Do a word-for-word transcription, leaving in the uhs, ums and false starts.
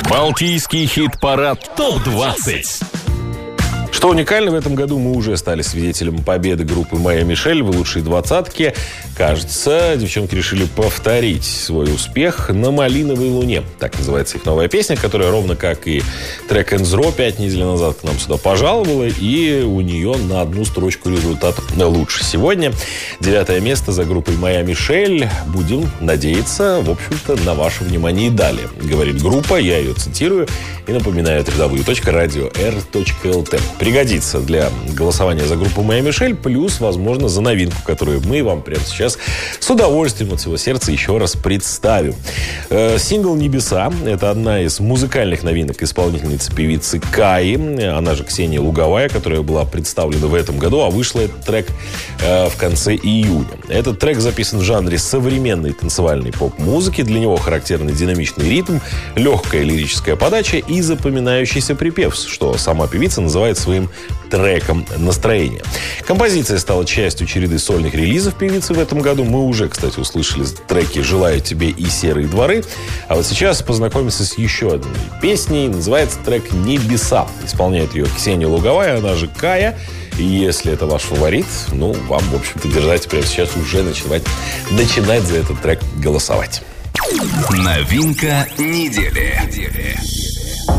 Балтийский хит-парад топ двадцать. Что уникально, в этом году мы уже стали свидетелем победы группы «Моя Мишель» в лучшей двадцатке. Кажется, девчонки решили повторить свой успех на «Малиновой луне». Так называется их новая песня, которая ровно как и трек «Энзро» пять недель назад к нам сюда пожаловала. И у нее на одну строчку результат лучше. Сегодня девятое место за группой «Моя Мишель». Будем надеяться, в общем-то, на ваше внимание и далее. Говорит группа, я ее цитирую и напоминаю: дабл ю дабл ю дабл ю точка радио эр точка эл ти. Пригодится для голосования за группу «Моя Мишель», плюс, возможно, за новинку, которую мы вам прямо сейчас с удовольствием от всего сердца еще раз представим. Э, сингл «Небеса» — это одна из музыкальных новинок исполнительницы певицы Каи, она же Ксения Луговая, которая была представлена в этом году, а вышла этот трек э, в конце июня. Этот трек записан в жанре современной танцевальной поп-музыки. Для него характерный динамичный ритм, легкая лирическая подача и запоминающийся припев, что сама певица называет своим треком настроения. Композиция стала частью череды сольных релизов певицы в этом году. Мы уже, кстати, услышали треки «Желаю тебе» и «Серые дворы». А вот сейчас познакомимся с еще одной песней. Называется трек «Небеса». Исполняет ее Ксения Луговая, она же Кая. И если это ваш фаворит, ну, вам, в общем-то, держать прямо сейчас уже начинать, начинать за этот трек голосовать. Новинка недели.